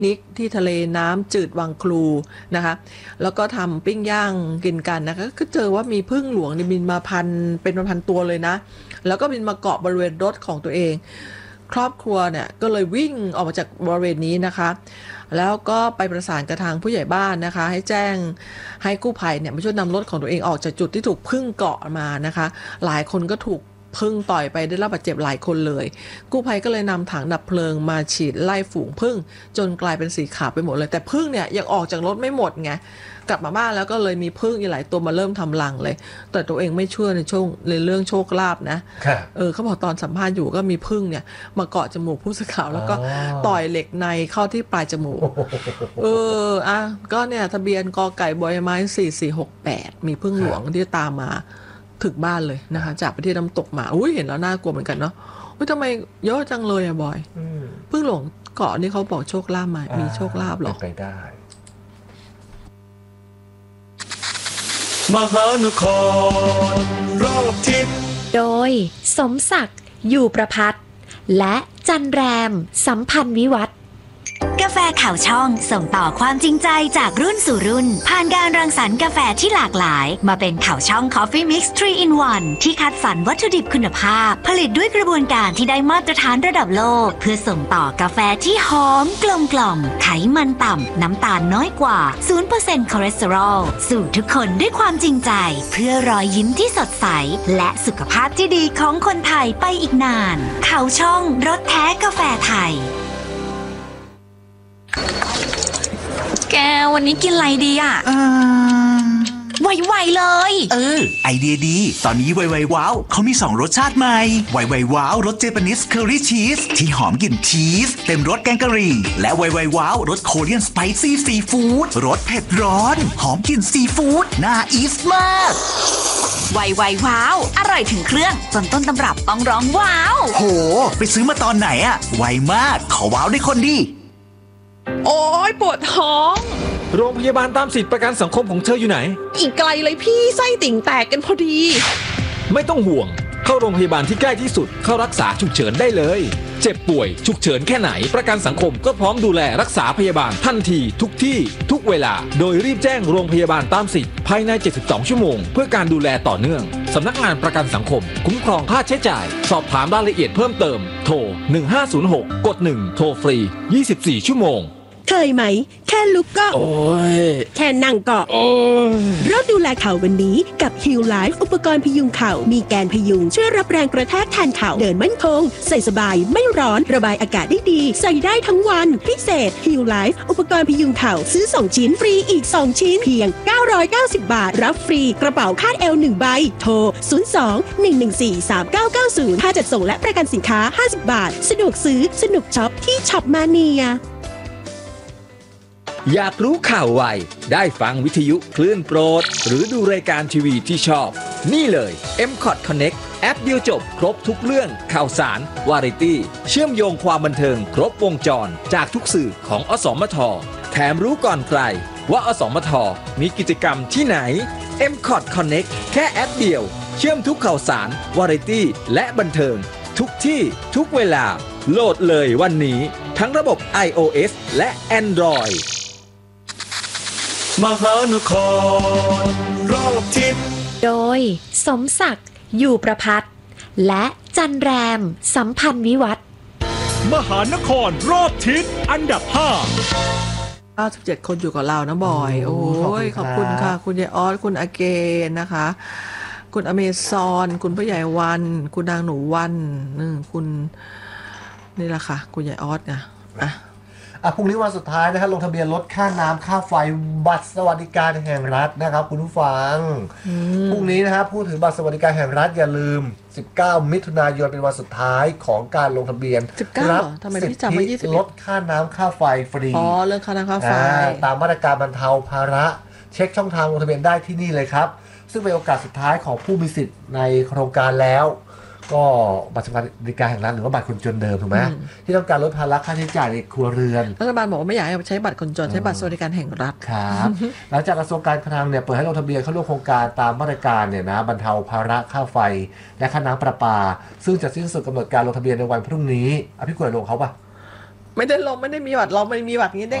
นิกที่ทะเลน้ำจืดวังครูนะคะแล้วก็ทำปิ้งย่างกินกันนะคะก็เจอว่ามีผึ้งหลวงบินมาเป็นพันตัวเลยนะแล้วก็บินมาเกาะบริเวณรถของตัวเองครอบครัวเนี่ยก็เลยวิ่งออกมาจากบริเวณนี้นะคะแล้วก็ไปประสานกับทางผู้ใหญ่บ้านนะคะให้แจ้งให้กู้ภัยเนี่ยมาช่วยนำรถของตัวเองออกจากจุดที่ถูกผึ้งเกาะมานะคะหลายคนก็ถูกผึ้งต่อยไปได้รับบาดเจ็บหลายคนเลยกู้ภัยก็เลยนำถังดับเพลิงมาฉีดไล่ฝูงผึ้งจนกลายเป็นสีขาวไปหมดเลยแต่ผึ้งเนี่ยยังออกจากรถไม่หมดไงกลับมาบ้านแล้วก็เลยมีผึ้งอีกหลายตัวมาเริ่มทำรังเลยแต่ตัวเองไม่เชื่อในเรื่องโชคลาภนะเขาบอกตอนสัมภาษณ์อยู่ก็มีผึ้งเนี่ยมาเกาะจมูกผู้สื่อข่าวแล้วก็ต่อยเหล็กในเข้าที่ปลายจมูกก็เนี่ยทะเบียนกไก่บอยไม้4468มีผึ้งหลวงที่ตามมาถึงบ้านเลยนะคะจากประเทศน้ำตกมาเห็นแล้วน่ากลัวเหมือนกันเนาะทำไมเยอะจังเลยอะบอยผึ้งหลวงเกาะนี่เขาบอกโชคลาภมามีโชคลาภหรอไปได้มหานครรอบทิศโดยสมศักดิ์อยู่ประพัฒน์และจันแรมสัมพันธ์วิวัฒน์กาแฟข่าวช่องส่งต่อความจริงใจจากรุ่นสู่รุ่นผ่านการรังสรรค์กาแฟที่หลากหลายมาเป็นข่าวช่อง Coffee Mix 3 in 1ที่คัดสรรวัตถุดิบคุณภาพผลิตด้วยกระบวนการที่ได้มาตรฐานระดับโลกเพื่อส่งต่อกาแฟที่หอมกลมกล่อมไขมันต่ำน้ำตาลน้อยกว่า 0% คอเลสเตอรอลสู่ทุกคนด้วยความจริงใจเพื่อรอยยิ้มที่สดใสและสุขภาพที่ดีของคนไทยไปอีกนานข่าวช่องรสแท้กาแฟไทยแกวันนี้กินอะไรดีอ่ะไวๆเลยไอเดียดีตอนนี้ไวๆว้าวเขามี2รสชาติใหม่ไวๆว้าวรสเจแปนิสเคอรี่ชีสที่หอมกลิ่นชีสเต็มรสแกงกะหรี่และไวๆว้าวรสโคเรียนสไปซี่ซีฟู้ดรสเผ็ดร้อนหอมกลิ่นซีฟู้ดน่าอีสมากไวๆว้าวอร่อยถึงเครื่องจนต้นตำรับต้องร้องว้าวโหไปซื้อมาตอนไหนอะไวมากขอว้าวได้คนดีโอ๊ยปวดท้องโรงพยาบาลตามสิทธิประกันสังคมของเธออยู่ไหนอีกไกลเลยพี่ไส้ติ่งแตกกันพอดีไม่ต้องห่วงเข้าโรงพยาบาลที่ใกล้ที่สุดเข้ารักษาฉุกเฉินได้เลยเจ็บป่วยฉุกเฉินแค่ไหนประกันสังคมก็พร้อมดูแลรักษาพยาบาลทันทีทุกที่ทุกเวลาโดยรีบแจ้งโรงพยาบาลตามสิทธิ์ภายใน72ชั่วโมงเพื่อการดูแลต่อเนื่องสำนักงานประกันสังคมคุ้มครองค่าใช้จ่ายสอบถามรายละเอียดเพิ่มเติมโทร1506กด1โทรฟรี24ชั่วโมงเคยไหมแค่ลุกก็แค่นั่งก็เริ่มดูแลเข่าวันนี้กับ Heal Life อุปกรณ์พยุงเข่ามีแกนพยุงช่วยรับแรงกระแทกแทนเข่าเดินมั่นคงใส่สบายไม่ร้อนระบายอากาศได้ดีใส่ได้ทั้งวันพิเศษ Heal Life อุปกรณ์พยุงเข่าซื้อ2ชิ้นฟรีอีก2ชิ้นเพียง990 บาทรับฟรีกระเป๋าคาดเอว1ใบโทร02-114-3990ค่าจัดส่งและประกันสินค้า50 บาทสะดวกซื้อสนุกช็อปที่ช็อปมาเนียอยากรู้ข่าวไวได้ฟังวิทยุคลื่นโปรดหรือดูรายการทีวีที่ชอบนี่เลย M-Cot Connect แอปเดียวจบครบทุกเรื่องข่าวสารวาไรตี้เชื่อมโยงความบันเทิงครบวงจรจากทุกสื่อของอสมทแถมรู้ก่อนใครว่าอสมทมีกิจกรรมที่ไหน M-Cot Connect แค่แอปเดียวเชื่อมทุกข่าวสารวาไรตี้และบันเทิงทุกที่ทุกเวลาโหลดเลยวันนี้ทั้งระบบ iOS และ Androidมหานครรอบทิศโดยสมศักดิ์อยู่ประพัฒน์และจันแรมสัมพันธ์วิวัฒน์มหานครรอบทิศอันดับ 97คนอยู่กับเรานะบอยโอ้ยขอบคุณค่ะคุณยายออสคุณอาเกนนะคะคุณอเมซอนคุณพ่อใหญ่วันคุณนางหนูวันคุณนี่แหละค่ะคุณยายออสไงพรุ่งนี้วันสุดท้ายนะครับลงทะเบียนลดค่าน้ำค่าไฟบัตรสวัสดิการแห่งรัฐนะครับคุณผู้ฟังพรุ่งนี้นะครับพูดถึงบัตรสวัสดิการแห่งรัฐอย่าลืม19มิถุนายนเป็นวันสุดท้ายของการลงทะเบียนรับสิทธิลดค่าน้ำค่าไฟฟรีเรื่องค่าน้ำค่าไฟตามมาตรการบรรเทาภาระเช็คช่องทางลงทะเบียนได้ที่นี่เลยครับซึ่งเป็นโอกาสสุดท้ายของผู้มีสิทธิ์ในโครงการแล้วก็บัตรสวัสดิการแห่งรัฐหรือว่าบัตรคนจนเดิมถูกไหมที่ต้องการลดภาระค่าใช้จ่ายในครัวเรือนรัฐบาลบอกว่าไม่อยากให้ใช้บัตรคนจนใช้บัตรสวัสดิการแห่งรัฐครับหลังจากกระทรวงการคลังเนี่ยเปิดให้ลงทะเบียนเข้าร่วมโครงการตามมาตรการเนี่ยนะบรรเทาภาระค่าไฟและค่าน้ำประปาซึ่งจะสิ้นสุดกำหนดการลงทะเบียนในวันพรุ่งนี้พี่กล้วยลงเขาปะไม่ได้ลงไม่ได้มีหวัดเราไม่มีหวัดงี้ได้